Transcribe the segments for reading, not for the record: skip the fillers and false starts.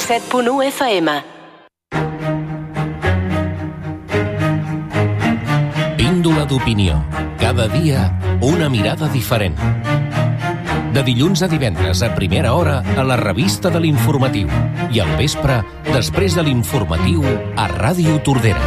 107.1 FM. Píndola d'opinió. Cada dia una mirada diferent. De dilluns a divendres a primera hora a la revista de l'Informatiu i al vespre, després de l'Informatiu, a Ràdio Tordera.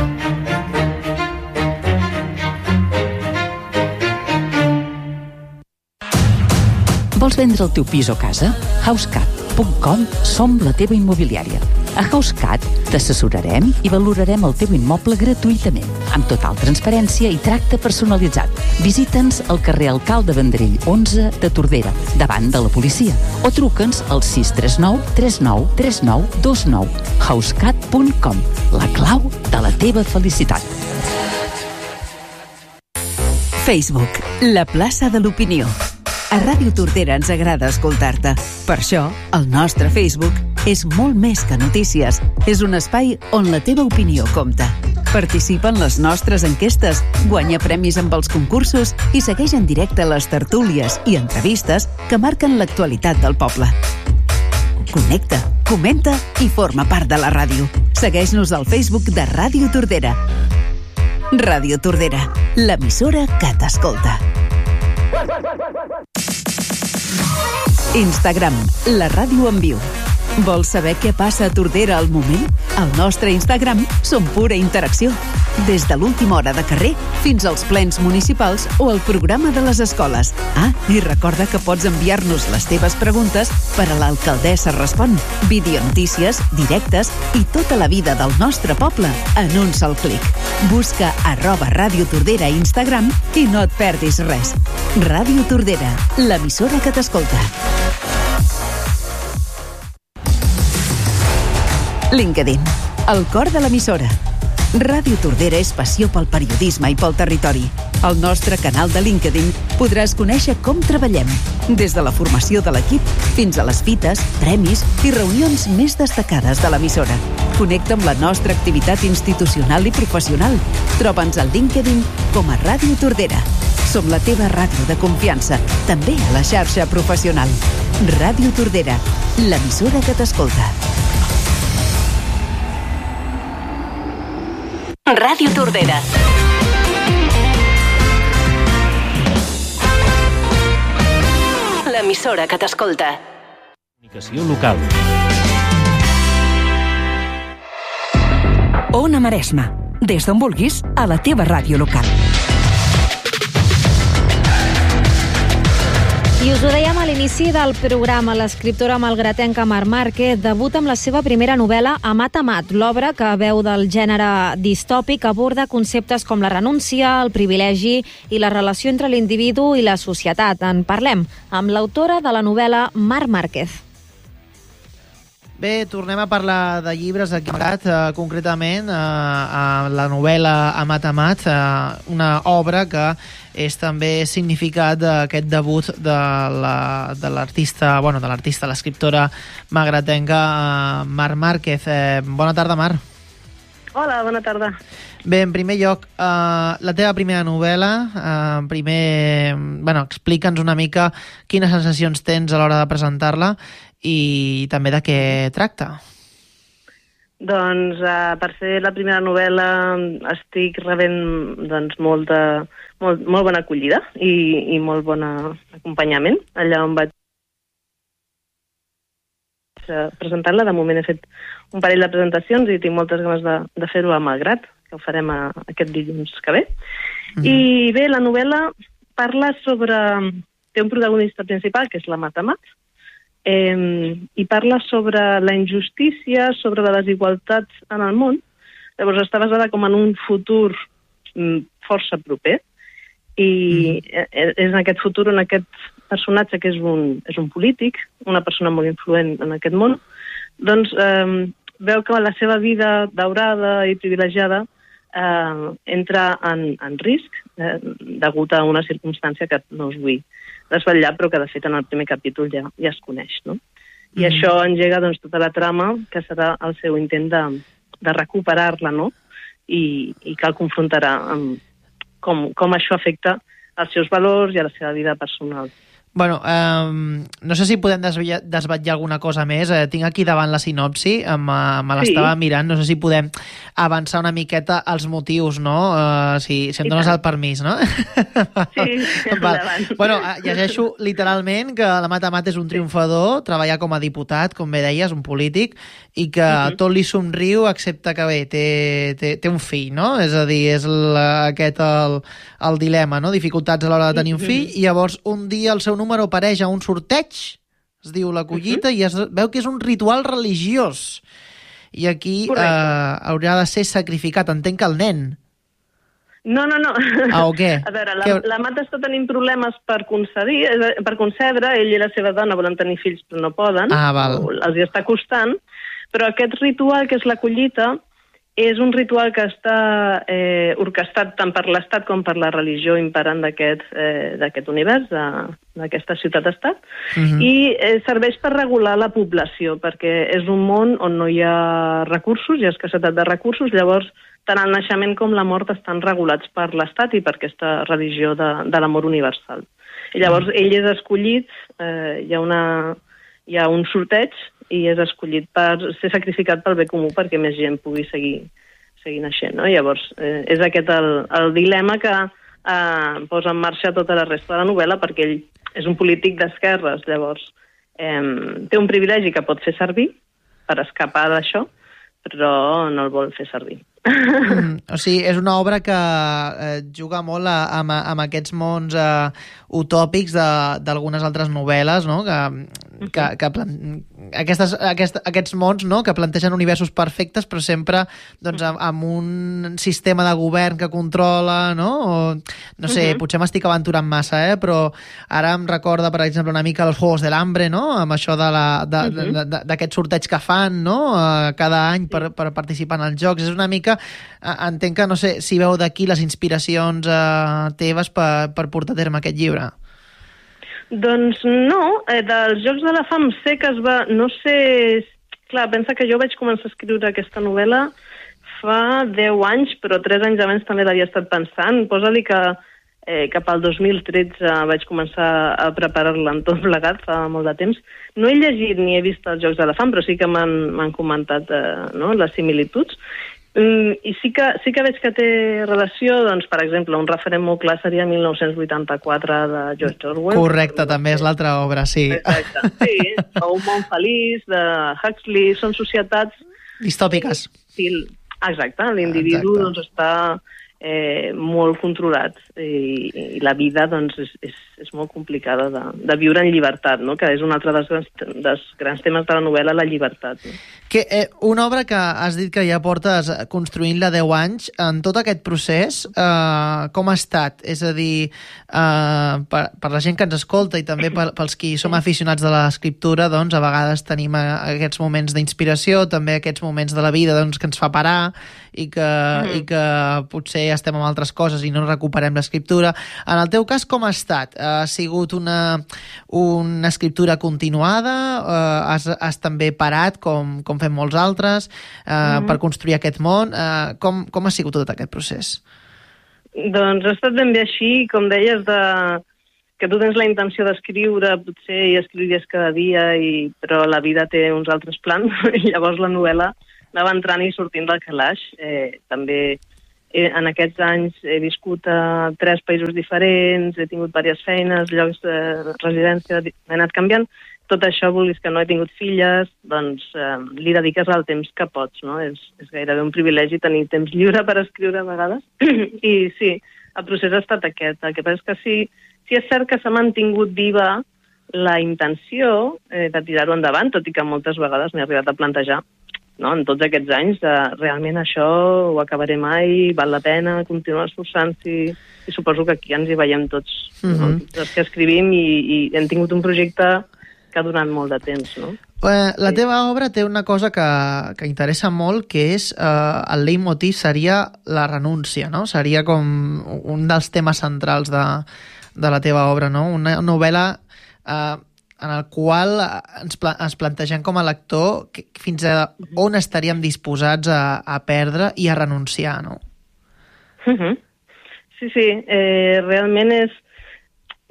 Vols vendre el teu pis o casa? Housecat.com som la teva immobiliària. A Housecat t'assessorarem i valorarem el teu immoble gratuïtament, amb total transparència i tracte personalitzat. Visita'ns al carrer Alcalde Vendrell 11 de Tordera, davant de la policia, o truca'ns al 639 39 39 29. Housecat.com, la clau de la teva felicitat. Facebook, la plaça de l'opinió. A Ràdio Tordera ens agrada escoltar-te. Per això, el nostre Facebook és molt més que notícies. És un espai on la teva opinió compta. Participa en les nostres enquestes, guanya premis amb els concursos i segueix en directe les tertúlies i entrevistes que marquen l'actualitat del poble. Connecta, comenta i forma part de la ràdio. Segueix-nos al Facebook de Ràdio Tordera. Ràdio Tordera, l'emissora que t'escolta. Instagram, la ràdio en viu. Vols saber què passa a Tordera al moment? Al nostre Instagram som pura interacció. Des de l'última hora de carrer fins als plens municipals o el programa de les escoles. I recorda que pots enviar-nos les teves preguntes per a l'Alcaldessa Respon. Videonotícies, directes i tota la vida del nostre poble en un sol clic. Busca @Ràdio Tordera a Instagram i no et perdis res. Ràdio Tordera, l'emissora que t'escolta. LinkedIn, el cor de l'emissora. Ràdio Tordera és passió pel periodisme i pel territori. Al nostre canal de LinkedIn podràs conèixer com treballem, des de la formació de l'equip fins a les fites, premis i reunions més destacades de l'emissora. Connecta amb la nostra activitat institucional i professional. Troba'ns al LinkedIn com a Ràdio Tordera. Som la teva ràdio de confiança, també a la xarxa professional. Ràdio Tordera, l'emissora que t'escolta. Ràdio Tordera. L'emissora que t'escolta. Comunicació local. Ona Maresma. Des d'on vulguis, a la teva ràdio local. I us ho dèiem a l'inici del programa, l'escriptora malgratenca Mar Márquez debuta amb la seva primera novel·la Amat Amat. L'obra, que veu del gènere distòpic, aborda conceptes com la renúncia, el privilegi i la relació entre l'individu i la societat. En parlem amb l'autora de la novel·la Mar Márquez. Bé, tornem a parlar de llibres aquí amagat, concretament a la novel·la Amat Amat, una obra que és també significat d'aquest debut de l'artista, l'escriptora magratenca Mar Márquez. Bona tarda, Mar. Hola, bona tarda. Bé, en primer lloc, la teva primera novel·la, explica'ns una mica quines sensacions tens a l'hora de presentar-la i també de què tracta. Doncs per ser la primera novel·la estic rebent molt bona acollida i molt bon acompanyament. Allà on vaig presentar-la, de moment he fet un parell de presentacions i tinc moltes ganes de fer-ho a Malgrat, que ho farem aquest dilluns que ve. I bé, la novel·la parla sobre... Té un protagonista principal, que és l'Amat Amat, i parla sobre la injustícia, sobre la desigualtat en el món. Llavors està basada com en un futur força proper, i és en aquest futur on aquest personatge, que és un polític, una persona molt influent en aquest món, doncs veu que la seva vida daurada i privilegiada entra en risc degut a una circumstància que no us vull desvetllar, però que de fet en el primer capítol ja es coneix, no? I això engega tota la trama, que serà el seu intent de recuperar-la, no? I que el confrontarà amb com això afecta als seus valors i a la seva vida personal. Bueno, no sé si podem desvetllar alguna cosa més. Tinc aquí davant la sinopsi, me l'estava mirant, no sé si podem avançar una miqueta els motius, no? Si em dones el permís, no? Sí, endavant. Bueno, llegeixo literalment que la Mata-Mat és un triomfador, treballa com a diputat, com bé deies, un polític, i que tot li somriu, excepte que bé, té un fill, no? És a dir, és aquest el dilema, no? Dificultats a l'hora de tenir un fill, i llavors un dia el seu número apareix a un sorteig, es diu La Collita, i es veu que és un ritual religiós. I aquí haurà de ser sacrificat, entenc que el nen. No. O què? A veure, la Mata està tenint problemes per concebre, ell i la seva dona volen tenir fills però no poden, val. Els hi està costant, però aquest ritual, que és la collita, és un ritual que està orquestat tant per l'Estat com per la religió imperant d'aquest univers, d'aquesta ciutat-estat, i serveix per regular la població, perquè és un món on no hi ha recursos, hi ha escassetat de recursos, llavors tant el naixement com la mort estan regulats per l'Estat i per aquesta religió de l'amor universal. I llavors ell és escollit, hi ha un sorteig, i és escollit per ser sacrificat pel bé comú perquè més gent pugui seguir naixent, no? Llavors, és aquest el dilema que posa en marxa tota la resta de la novel·la, perquè ell és un polític d'esquerres, llavors té un privilegi que pot fer servir per escapar d'això, però no el vol fer servir. O sigui, és una obra que juga molt amb aquests mons utòpics d'algunes altres novel·les, no? Aquests mons, no? Que plantegen universos perfectes, però sempre doncs, amb un sistema de govern que controla, no? No sé, potser m'estic aventurant massa, però ara em recorda, per exemple, una mica els Juegos del Hambre, no? Amb això d'aquest sorteig que fan, no? Cada any per participar en els jocs. És una mica, entenc que, no sé, si veu d'aquí les inspiracions teves per portar a terme aquest llibre. Doncs no, dels Jocs de la Fam sé que es va... No sé... Clar, pensa que jo vaig començar a escriure aquesta novel·la fa 10 anys, però 3 anys abans també l'havia estat pensant. Posa-li que cap al 2013 vaig començar a preparar-la en tot plegat, fa molt de temps. No he llegit ni he vist els Jocs de la Fam, però sí que m'han comentat les similituds. I sí que veig que té relació, doncs, per exemple, un referent molt clar seria 1984 de George Orwell. Correcte, també és l'altra obra, sí. Exacte, sí. O Un món feliç, de Huxley, són societats... distòpiques. Exacte, l'individu doncs, està molt controlat i la vida doncs, és molt complicada de viure en llibertat, no? Que és un altre dels grans temes de la novel·la, la llibertat. No? Una obra que has dit que ja portes construint-la 10 anys, en tot aquest procés, com ha estat? És a dir, per la gent que ens escolta i també pels qui som aficionats de l'escriptura, doncs a vegades tenim aquests moments d'inspiració, també aquests moments de la vida doncs, que ens fa parar i que potser estem amb altres coses i no recuperem l'escriptura. En el teu cas, com ha estat? Ha sigut una escriptura continuada? Has també parat, com fem molts altres, per construir aquest món? Com ha sigut tot aquest procés? Doncs ha estat ben bé així, com deies, que tu tens la intenció d'escriure, potser hi escriuries cada dia, però la vida té uns altres plans, i llavors la novel·la anava entrant i sortint del calaix. També en aquests anys he viscut a 3 països diferents, he tingut diverses feines, llocs de residència, he anat canviant. Tot això, vulguis que no, he tingut filles, doncs li dediques el temps que pots, no? És gairebé un privilegi tenir temps lliure per escriure a vegades. I sí, el procés ha estat aquest. El que passa és que sí és cert que s'ha mantingut viva la intenció de tirar-ho endavant, tot i que moltes vegades m'he arribat a plantejar, no? En tots aquests anys, realment això ho acabaré mai, val la pena continuar esforçant-s'hi, i suposo que aquí ens hi veiem tots, no? Els que escrivim, i hem tingut un projecte que ha donat molt de temps, no? La teva obra té una cosa que interessa molt, que és el leitmotiv seria la renúncia, no? Seria com un dels temes centrals de la teva obra, no? Una novel·la en el qual ens plantegem com a lector fins a on estaríem disposats a perdre i a renunciar, no? Sí, realment és...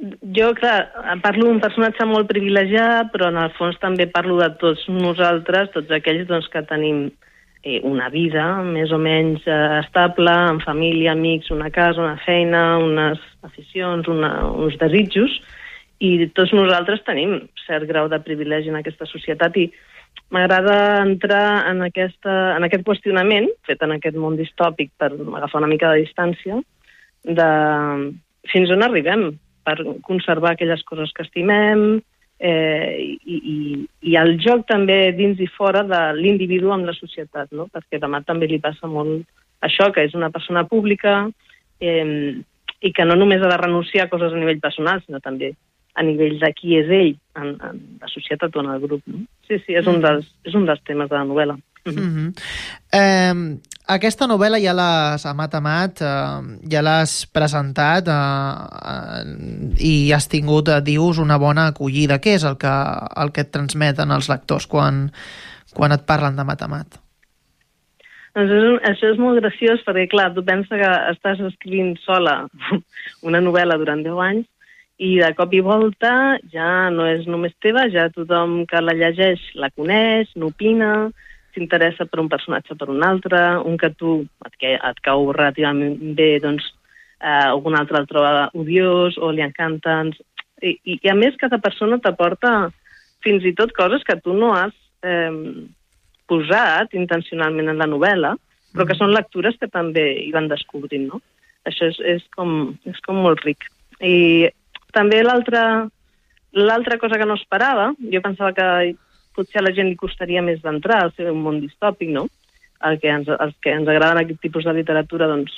Jo, clar, parlo d'un personatge molt privilegiat, però en el fons també parlo de tots nosaltres, tots aquells doncs, que tenim una vida més o menys estable, amb família, amics, una casa, una feina, unes aficions, uns desitjos, i tots nosaltres tenim cert grau de privilegi en aquesta societat i m'agrada entrar en aquest qüestionament, fet en aquest món distòpic per agafar una mica de distància, de fins on arribem per conservar aquelles coses que estimem i el joc també dins i fora de l'individu amb la societat, no? Perquè demà també li passa molt això, que és una persona pública i que no només ha de renunciar a coses a nivell personal, sinó també a nivell de qui és ell en la societat o en el grup. No? Sí, és un dels temes de la novel·la. Aquesta novel·la ja l'has amamat, ja l'has presentat i has tingut, dius, una bona acollida. Què és el que et transmeten els lectors quan et parlen de Matamat? Doncs això és molt graciós perquè, clar, tu penses que estàs escrivint sola una novel·la durant 10 anys i de cop i volta ja no és només teva, ja tothom que la llegeix la coneix, n'opina, s'interessa per un personatge per un altre, un que tu et cau relativament bé, doncs algun altre el troba odiós o li encanten. I a més, cada persona t'aporta fins i tot coses que tu no has posat intencionalment en la novel·la, però que són lectures que també hi van descobrint, no? Això és com molt ric. I també l'altra cosa que no esperava, jo pensava que potser a la gent li costaria més d'entrar al seu món distòpic, no? Els que ens agraden aquest tipus de literatura, doncs,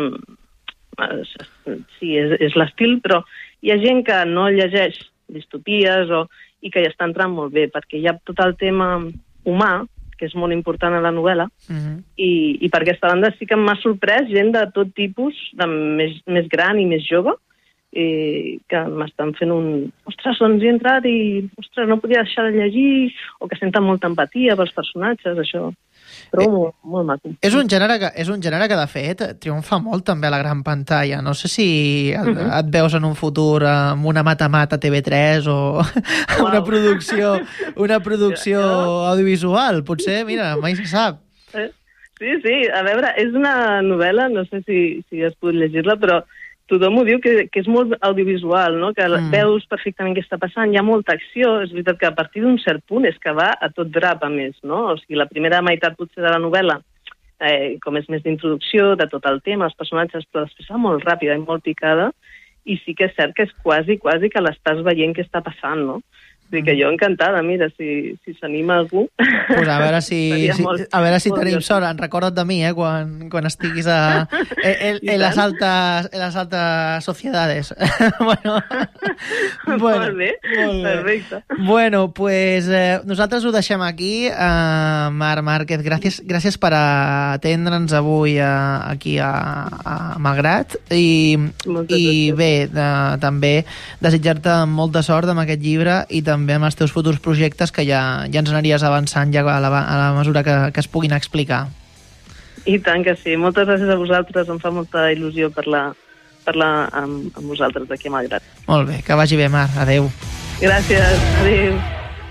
sí, és l'estil, però hi ha gent que no llegeix distopies i que hi està entrant molt bé, perquè hi ha tot el tema humà, que és molt important a la novel·la, i per aquesta banda sí que m'ha sorprès gent de tot tipus, de més gran i més jove, que m'estan fent ostres, doncs hi he entrat i ostres, no podia deixar de llegir, o que senten molta empatia pels personatges, això trobo molt maco. És un gènere que, de fet, triomfa molt també a la gran pantalla. No sé si et veus en un futur amb una Matamat a TV3 o una producció audiovisual. Potser, mira, mai se sap. Sí, a veure, és una novel·la, no sé si has pogut llegir-la, però tothom ho diu que és molt audiovisual, no? Que veus perfectament què està passant, hi ha molta acció, és veritat que a partir d'un cert punt és que va a tot drap, a més, no? O sigui, la primera meitat potser de la novel·la, com és més d'introducció de tot el tema, els personatges, però després va molt ràpida i molt picada, i sí que és cert que és quasi que l'estàs veient què està passant, no? O sigui que jo encantada, mira, si s'anima algú... Pues a veure si tenim sort. Recorda't de mi, quan estiguis en las altas sociedades. Bueno, molt bé, perfecte. Bueno, pues nosaltres ho deixem aquí. Marc Márquez, gràcies per atendre'ns avui aquí a Malgrat. I bé, també desitjar-te molta sort amb aquest llibre i també amb els teus futurs projectes, que ja ens anaries avançant ja a la mesura que es puguin explicar. I tant que sí. Moltes gràcies a vosaltres. Em fa molta il·lusió parlar amb vosaltres aquí a Malgrat. Molt bé, que vagi bé, Mar. Adéu. Gràcies. Adéu.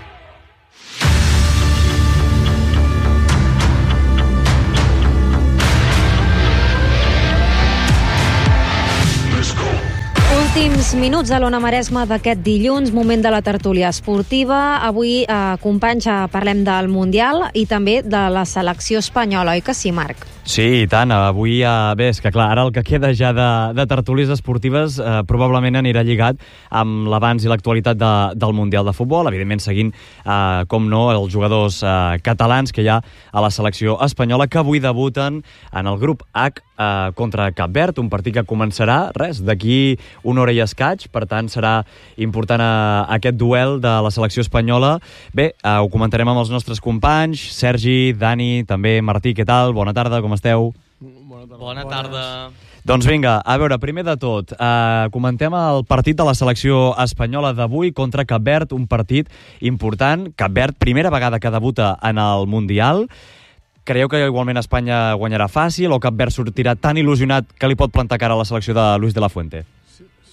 Últims minuts a l'Ona Maresma d'aquest dilluns, moment de la tertúlia esportiva. Avui, companys, parlem del Mundial i també de la selecció espanyola, oi que sí, Marc? Sí, i tant. Avui, bé, és que clar, ara el que queda ja de tertúlies esportives probablement anirà lligat amb l'abans i l'actualitat del Mundial de Futbol, evidentment seguint, com no, els jugadors catalans que hi ha a la selecció espanyola, que avui debuten en el grup H contra Cap Verd, un partit que començarà, d'aquí una hora i escaig, per tant serà important aquest duel de la selecció espanyola. Bé, ho comentarem amb els nostres companys, Sergi, Dani, també Martí, què tal? Bona tarda, com esteu? Bona tarda. Doncs vinga, a veure, primer de tot, comentem el partit de la selecció espanyola d'avui contra Cap Verd, un partit important. Cap Verd, primera vegada que debuta en el Mundial. Creieu que igualment Espanya guanyarà fàcil o Cap Verd sortirà tan il·lusionat que li pot plantar cara a la selecció de Luis de la Fuente?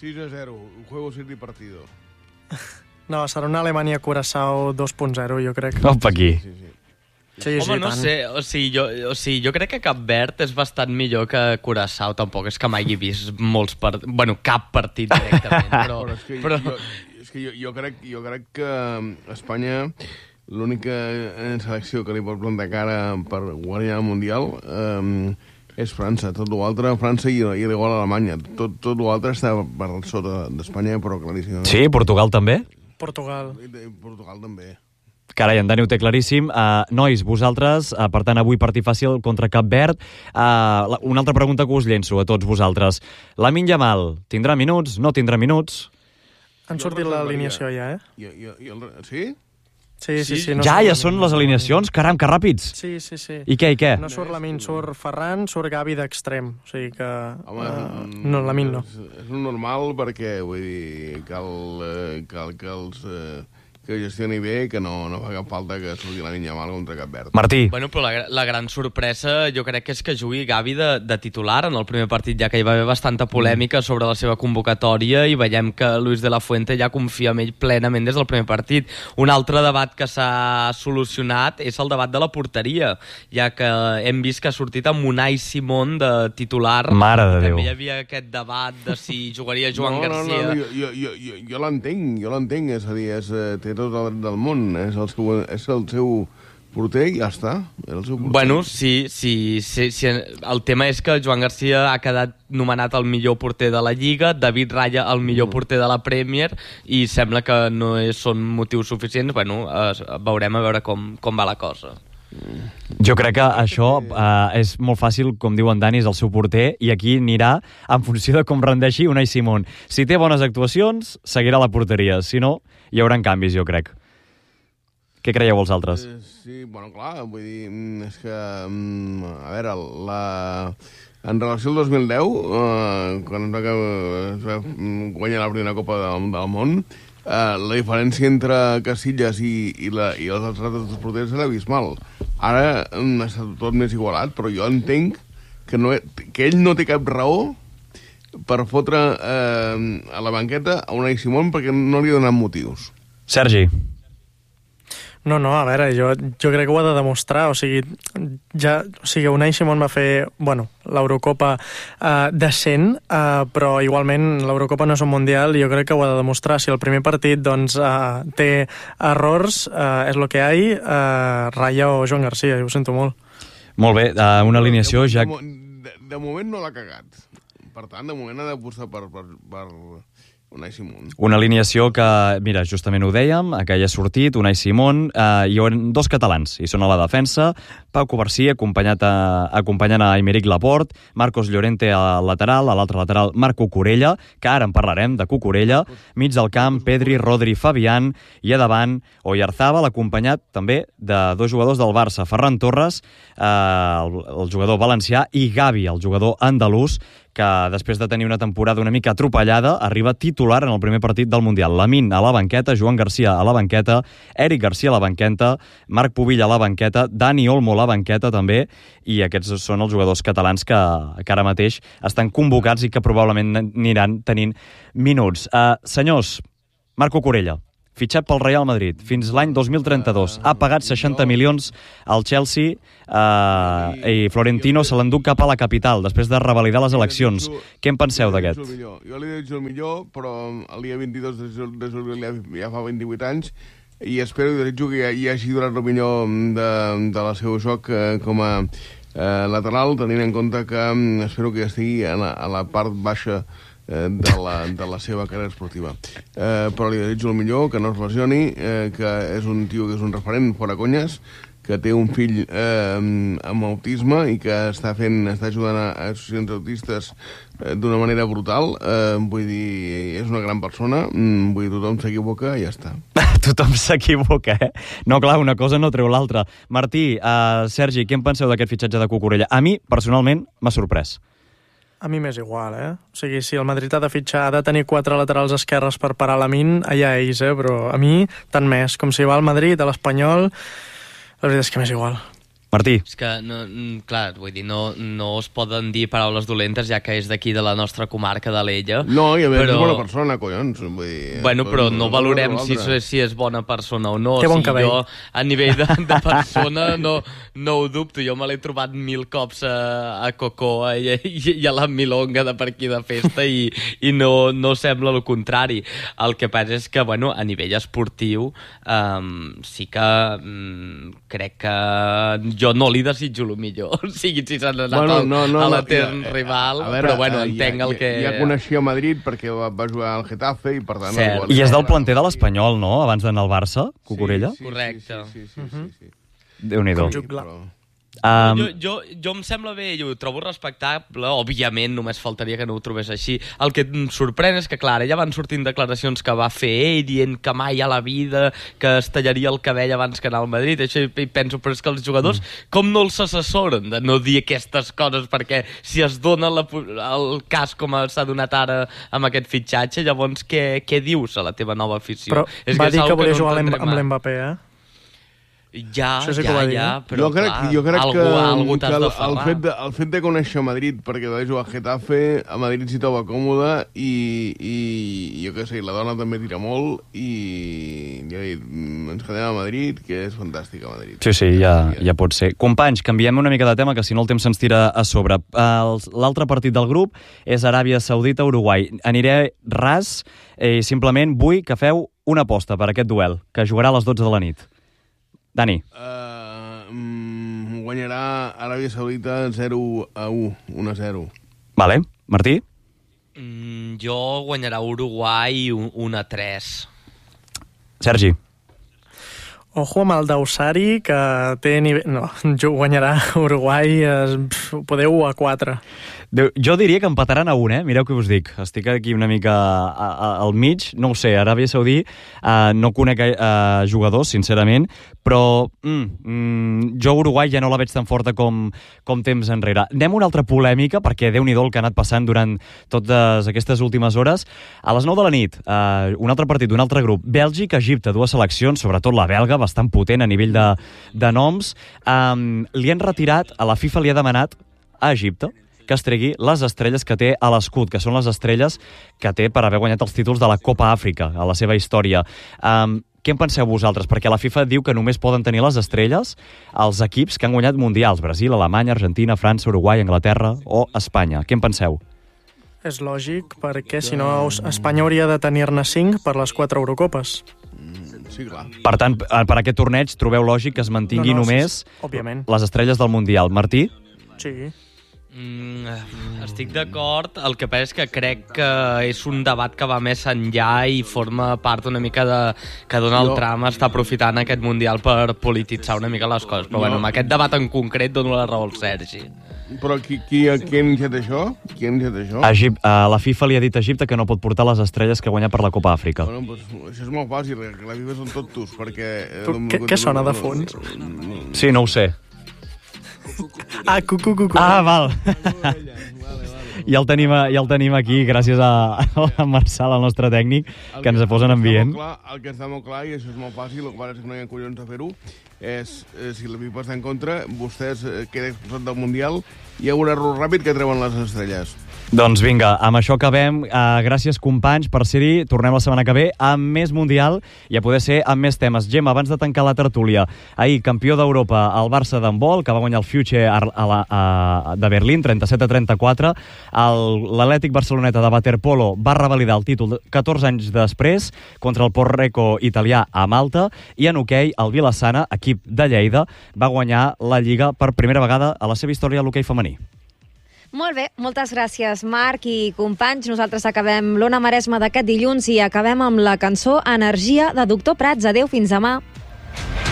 6-0, juego sin ni partido. No, serà una Alemanya-Curaçao 2.0, jo crec. Opa, aquí. Sí, home, no sé, o sigui, jo crec que Cap Verd és bastant millor que Curaçao, tampoc és que mai he vist cap partit directament, però... Jo crec que Espanya, l'única selecció que li pot plantar cara per guanyar el Mundial és França. Tot l'altre, França i igual Alemanya. Tot l'altre està per sota d'Espanya, però claríssim. Sí, Portugal també? Portugal també. Carai, en Dani ho té claríssim. Nois, vosaltres, per tant, avui partit fàcil contra Cap Verd. Una altra pregunta que us llenço a tots vosaltres. Lamine Yamal, tindrà minuts? No tindrà minuts? Han sortit l'alineació ja, Sí? Sí. Ja són les alineacions? Caram, que ràpids! Sí. I què? No surt Lamine, surt Ferran, surt Gavi d'extrem. O sigui que... no, Lamine no. És normal perquè, vull dir, cal que gestioni bé, que no fa cap falta que surti la Lamine Yamal contra Cap Verd. Martí. Bueno, però la gran sorpresa jo crec que és que jugui Gavi de titular en el primer partit, ja que hi va haver bastanta polèmica sobre la seva convocatòria i veiem que Luis de la Fuente ja confia en ell plenament des del primer partit. Un altre debat que s'ha solucionat és el debat de la porteria, ja que hem vist que ha sortit amb Unai Simón de titular. Mare de Déu. També hi havia aquest debat de si jugaria Joan Garcia. Jo l'entenc, és a dir, té tot el dret del món, és el seu porter i ja està. Bueno, sí, el tema és que Joan Garcia ha quedat nomenat el millor porter de la Lliga, David Raya el millor porter de la Premier, i sembla que no són motius suficients. Bueno, veurem a veure com va la cosa. Jo crec que això és molt fàcil, com diu en Dani, és el seu porter, i aquí anirà en funció de com rendeixi Unai Simón. Si té bones actuacions, seguirà la porteria. Si no, hi haurà canvis, jo crec. Què creieu vosaltres? Sí, bueno, clar, vull dir, és que, a veure, en relació al 2010, quan es va guanyar la primera Copa del Món, la diferència entre Casillas i els altres dos porters era abismal. Ara està tot més igualat, però jo entenc que ell no té cap raó per fotre a la banqueta a Unai Simón perquè no li ha donat motius. Sergi. No, a veure, jo crec que ho ha de demostrar, o sigui, Unai Simón va fer, l'Eurocopa decent, però igualment l'Eurocopa no és un mundial i jo crec que ho ha de demostrar. Si el primer partit, té errors, és lo que hi ha, Raya o Joan Garcia, jo ho sento molt. Molt bé, una alineació ja... De moment no l'ha cagat, per tant, de moment ha d'apostar per Unai Simón. Una alineació que, mira, justament ho dèiem, que ja ha sortit, Unai Simón, hi ha dos catalans, i són a la defensa, Pau Covarsí acompanyant a Aymeric Laporte, Marcos Llorente a l'altre lateral Marc Cucurella, que ara en parlarem de Cucurella, mig del camp Pedri, Rodri, Fabián, i a davant Oyarzabal, acompanyat també de dos jugadors del Barça, Ferran Torres, el jugador valencià, i Gavi, el jugador andalús, que després de tenir una temporada una mica atropellada, arriba titular en el primer partit del Mundial. Lamine a la banqueta, Joan Garcia a la banqueta, Eric Garcia a la banqueta, Marc Pubill a la banqueta, Dani Olmo a la banqueta també, i aquests són els jugadors catalans que ara mateix estan convocats i que probablement aniran tenint minuts. Senyors, Marc Cucurella, fitxat pel Real Madrid fins l'any 2032. Ha pagat 60 milions al Chelsea i Florentino se l'endú cap a la capital després de revalidar les eleccions. Què en penseu d'aquest? Jo li desitjo el millor, però el dia 22 de juliol ja fa 28 anys i espero i desitjo que hi hagi durat el millor de la seu joc com a lateral, tenint en compte que espero que estigui a la part baixa de la seva carrera esportiva. Però li desitjo el millor, que no es lesioni, que és un tio que és un referent fora conyes, que té un fill amb autisme i que està ajudant a associacions autistes d'una manera brutal. Vull dir, és una gran persona, vull dir, tothom s'equivoca i ja està. Tothom s'equivoca, eh? No, clar, una cosa no treu l'altra. Martí, Sergi, què en penseu d'aquest fitxatge de Cucurella? A mi, personalment, m'ha sorprès. A mi m'és igual, O sigui, si el Madrid ha de fitxar, ha de tenir 4 laterals esquerres per parar Lamine, allà ells, però a mi, tant més. Com si va al Madrid, a l'Espanyol, la veritat és que m'és igual. Martí. És que, clar, vull dir, no es poden dir paraules dolentes, ja que és d'aquí de la nostra comarca d'Alella. No, i a més és bona persona, collons. Vull dir, bueno, però no valorem si és bona persona o no. Que bon cabell. Jo, a nivell de persona, no ho dubto. Jo me l'he trobat 1000 cops a Cocoa i a la Milonga de per aquí de festa i no sembla el contrari. El que passa és que, bueno, a nivell esportiu sí que crec que jo no li desitjo el millor, o sigui, si s'han anat a l'etern rival, però bueno, entenc el que... Ja coneixia Madrid perquè va jugar al Getafe i per tant... I és del planter de l'Espanyol, no?, abans d'anar al Barça, Cucurella? Correcte. Sí. Déu-n'hi-do. Jo em sembla bé i ho trobo respectable, òbviament només faltaria que no ho trobés així. El que em sorprèn és que, clar, ja van sortint declaracions que va fer ell dient que mai a la vida que es tallaria el cabell abans que anar al Madrid. Això hi penso, però és que els jugadors com no els assessoren de no dir aquestes coses, perquè si es dona el cas com s'ha donat ara amb aquest fitxatge, llavors què dius a la teva nova afició? Però va dir que volia jugar amb l'Mbappé, Ja, però jo crec algú t'has de ferrar. El fet de conèixer Madrid perquè va jugar a Getafe, a Madrid s'hi troba còmode i jo què sé, la dona també tira molt i ja he dit, ens quedem a Madrid, que és fantàstic a Madrid. Sí, ja pot ser. Companys, canviem una mica de tema, que si no el temps se'ns tira a sobre. L'altre partit del grup és Aràbia Saudita-Uruguai. Aniré ras i simplement vull que feu una aposta per aquest duel, que jugarà a les 12 de la nit. Dani. Guanyarà Aràbia Saudita 0-1. Vale. Martí? Jo guanyarà Uruguai 1-3. Sergi? Ojo amb el d'Ausari, que té nivell... No, guanyarà Uruguai, podeu 1-4. Jo diria que empataran a 1, Mireu què us dic. Estic aquí una mica al mig. No ho sé, Aràbia Saudí no conec jugadors, sincerament, però jo Uruguai ja no la veig tan forta com temps enrere. Anem a una altra polèmica, perquè Déu-n'hi-do el que ha anat passant durant totes aquestes últimes hores. A les 9 de la nit, un altre partit d'un altre grup. Bèlgica-Egipte, dues seleccions, sobretot la belga, bastant potent a nivell de noms. Li han retirat, a la FIFA li ha demanat a Egipte que es tregui les estrelles que té a l'escut, que són les estrelles que té per haver guanyat els títols de la Copa Àfrica a la seva història. Què en penseu vosaltres? Perquè la FIFA diu que només poden tenir les estrelles els equips que han guanyat mundials. Brasil, Alemanya, Argentina, França, Uruguai, Anglaterra o Espanya. Què en penseu? És lògic, perquè si no Espanya hauria de tenir-ne 5 per les 4 Eurocopes. Sí, clar. Per tant, per aquest torneig trobeu lògic que es mantingui només les estrelles del Mundial. Martí? Sí. Estic d'acord, el que passa és que crec que és un debat que va més enllà i forma part una mica de que Donald Trump està aprofitant aquest Mundial per polititzar una mica les coses, però bueno, amb aquest debat en concret dono la raó al Sergi. Però qui ha iniciat això? La FIFA li ha dit a Egipte que no pot portar les estrelles que guanya per la Copa Àfrica. Bueno, doncs això és molt fàcil, que la FIFA són tots, perquè... Què sona de fons? Sí, no ho sé. Cucu. Val. Ja el tenim aquí, gràcies a Marçal, el nostre tècnic, que ens posen ambient. El que està molt clar, i això és molt fàcil, el que passa és que no hi ha collons a fer-ho, és, si la FIFA està en contra, vostès queden expulsats del Mundial, hi ha un error ràpid que treuen les estrelles. Doncs vinga, amb això acabem. Gràcies, companys, per ser-hi. Tornem la setmana que ve amb més Mundial i a poder ser amb més temes. Gemma, abans de tancar la tertúlia, ahir, campió d'Europa, el Barça d'handbol, que va guanyar el Future de Berlín, 37-34. L'Atlètic Barceloneta de waterpolo va revalidar el títol 14 anys després contra el Porreco italià a Malta. I en hoquei, el Vilassana, equip de Lleida, va guanyar la Lliga per primera vegada a la seva història a l'hoquei femení. Molt bé, moltes gràcies, Marc i companys. Nosaltres acabem l'Ona Maresma d'aquest dilluns i acabem amb la cançó Energia de Doctor Prats. Adéu, fins demà.